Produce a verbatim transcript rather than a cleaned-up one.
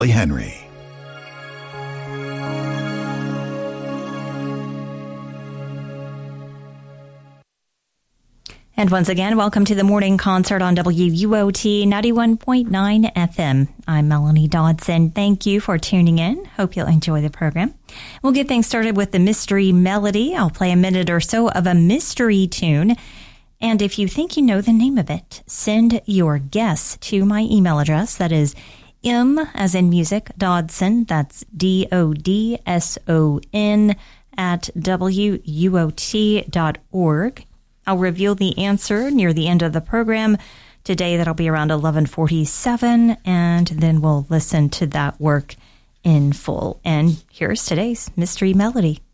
Henry. And once again, welcome to the morning concert on W U O T ninety-one point nine F M. I'm Melanie Dodson. Thank you for tuning in. Hope you'll enjoy the program. We'll get things started with the mystery melody. I'll play a minute or so of a mystery tune. And if you think you know the name of it, send your guess to my email address. That is M as in music, Dodson. That's D O D S O N at W U O T dot org. I'll reveal the answer near the end of the program. Today, that'll be around eleven forty-seven, and then we'll listen to that work in full. And here's today's mystery melody.